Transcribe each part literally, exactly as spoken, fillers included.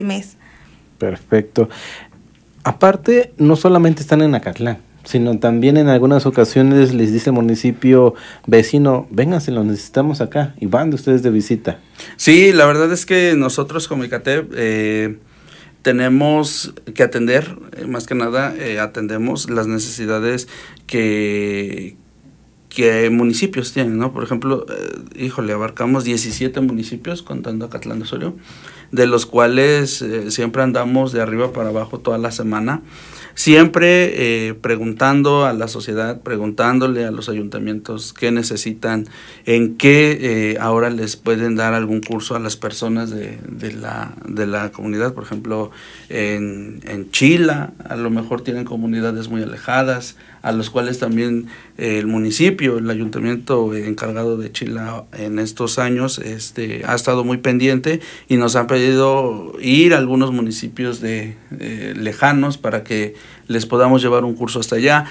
mes. Perfecto. Aparte, no solamente están en Acatlán, sino también en algunas ocasiones les dice el municipio vecino, vénganse, lo necesitamos acá, y van de ustedes de visita. Sí, la verdad es que nosotros como ICATEP eh, tenemos que atender, eh, más que nada eh, atendemos las necesidades que, que municipios tienen, ¿no? Por ejemplo, eh, híjole, abarcamos diecisiete municipios contando Acatlán de Osorio, de los cuales eh, siempre andamos de arriba para abajo toda la semana, siempre eh, preguntando a la sociedad, preguntándole a los ayuntamientos qué necesitan, en qué eh, ahora les pueden dar algún curso a las personas de, de, la, de la comunidad. Por ejemplo, en, en Chila, a lo mejor tienen comunidades muy alejadas, a los cuales también eh, el municipio, el ayuntamiento encargado de Chila en estos años este, ha estado muy pendiente y nos han pedido ir a algunos municipios de, eh, lejanos para que les podamos llevar un curso hasta allá.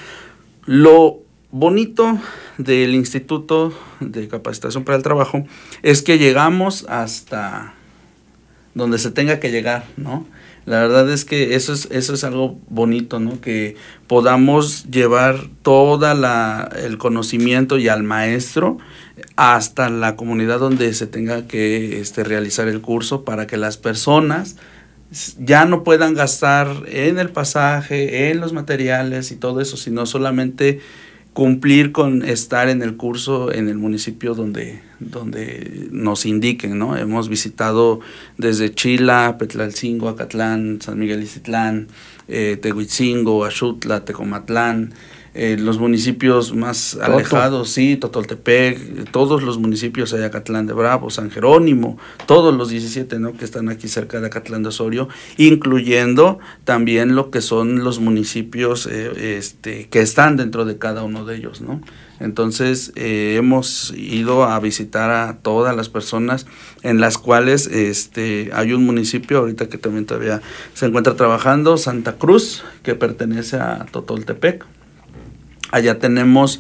Lo bonito del Instituto de Capacitación para el Trabajo es que llegamos hasta donde se tenga que llegar, ¿no? La verdad es que eso es eso es algo bonito, ¿no? Que podamos llevar toda la el conocimiento y al maestro hasta la comunidad donde se tenga que este realizar el curso, para que las personas ya no puedan gastar en el pasaje, en los materiales y todo eso, sino solamente cumplir con estar en el curso en el municipio donde, donde nos indiquen, ¿no? Hemos visitado desde Chila, Petlalcingo, Acatlán, San Miguel Ixtitlán, eh, Tehuitzingo, Axutla, Tecomatlán, eh, los municipios más Toto. alejados, sí, Totoltepec, todos los municipios de Acatlán de Bravo, San Jerónimo, todos los diecisiete, ¿no? Que están aquí cerca de Acatlán de Osorio, incluyendo también lo que son los municipios eh, este, que están dentro de cada uno de ellos, ¿no? Entonces eh, hemos ido a visitar a todas las personas en las cuales este, hay un municipio ahorita que también todavía se encuentra trabajando, Santa Cruz, que pertenece a Totoltepec. Allá tenemos,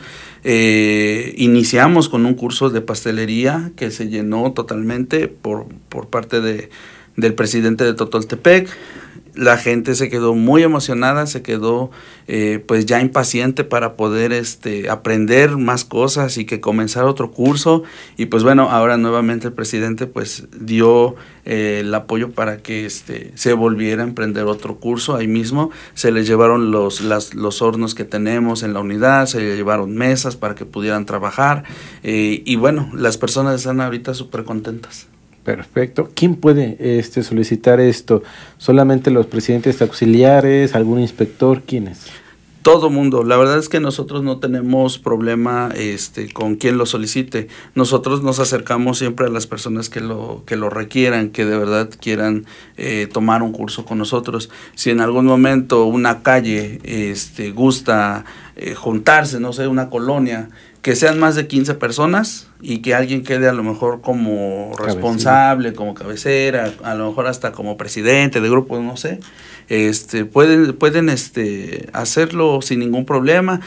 eh, iniciamos con un curso de pastelería que se llenó totalmente por, por parte de, del presidente de Totoltepec. La gente se quedó muy emocionada, se quedó eh, pues ya impaciente para poder este, aprender más cosas y que comenzara otro curso. Y pues bueno, ahora nuevamente el presidente pues dio eh, el apoyo para que este, se volviera a emprender otro curso. Ahí mismo se les llevaron los, las, los hornos que tenemos en la unidad, se les llevaron mesas para que pudieran trabajar. Eh, y bueno, las personas están ahorita súper contentas. Perfecto. ¿Quién puede este, solicitar esto? ¿Solamente los presidentes auxiliares, algún inspector? ¿Quiénes? Todo mundo. La verdad es que nosotros no tenemos problema este, con quien lo solicite. Nosotros nos acercamos siempre a las personas que lo, que lo requieran, que de verdad quieran eh, tomar un curso con nosotros. Si en algún momento una calle este, gusta eh, juntarse, no sé, una colonia, que sean más de quince personas y que alguien quede a lo mejor como responsable, cabecera. como cabecera, a lo mejor hasta como presidente de grupo, no sé, este pueden pueden este hacerlo sin ningún problema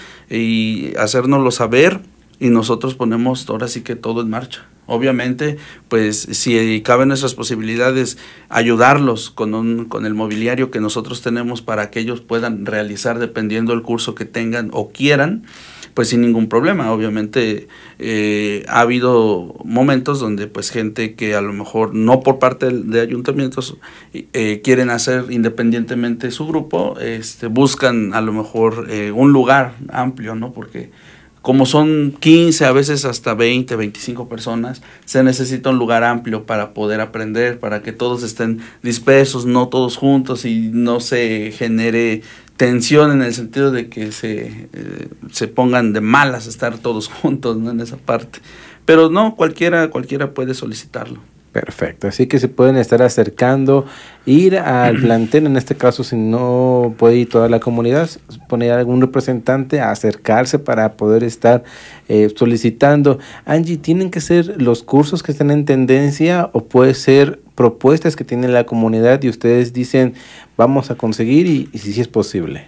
y hacérnoslo saber y nosotros ponemos ahora sí que todo en marcha. Obviamente, pues si caben nuestras posibilidades, ayudarlos con un con el mobiliario que nosotros tenemos para que ellos puedan realizar dependiendo del curso que tengan o quieran, pues sin ningún problema. Obviamente eh, ha habido momentos donde pues gente que a lo mejor no por parte de, de ayuntamientos eh, quieren hacer independientemente su grupo, este, buscan a lo mejor eh, un lugar amplio, ¿no? Porque como son quince, a veces hasta veinte, veinticinco personas, se necesita un lugar amplio para poder aprender, para que todos estén dispersos, no todos juntos y no se genere tensión en el sentido de que se, eh, se pongan de malas estar todos juntos, ¿no? En esa parte. Pero no, cualquiera, cualquiera puede solicitarlo. Perfecto, así que se pueden estar acercando, ir al plantel, en este caso si no puede ir toda la comunidad, poner algún representante a acercarse para poder estar eh, solicitando. Angie, ¿tienen que ser los cursos que están en tendencia o puede ser propuestas que tiene la comunidad y ustedes dicen vamos a conseguir y, y si sí es posible?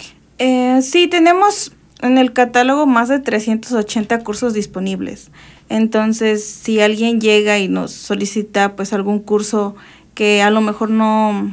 Eh, sí, tenemos en el catálogo más de trescientos ochenta cursos disponibles. Entonces, si alguien llega y nos solicita pues algún curso que a lo mejor no,